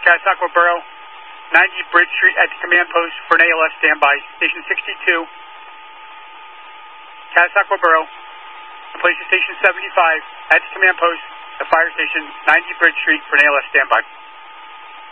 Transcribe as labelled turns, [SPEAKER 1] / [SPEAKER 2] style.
[SPEAKER 1] Catasauqua Borough, 90 Bridge Street at the command post for an ALS standby. Station 62, Catasauqua Borough. Place is Station 75 at the command post, the fire station, 90 Bridge Street for an ALS standby.